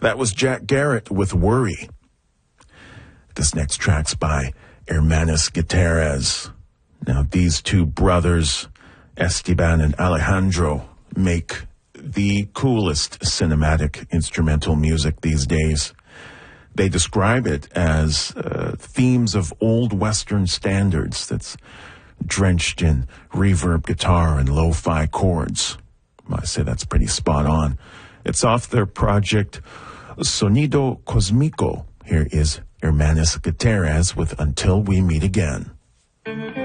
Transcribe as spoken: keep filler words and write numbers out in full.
That was Jack Garrett with Worry. This next track's by Hermanos Gutierrez. Now, these two brothers, Esteban and Alejandro, make the coolest cinematic instrumental music these days. They describe it as uh, themes of old Western standards that's drenched in reverb guitar and lo-fi chords. I say that's pretty spot on. It's off their project Sonido Cosmico. Here is Hermanos Gutierrez with Until We Meet Again.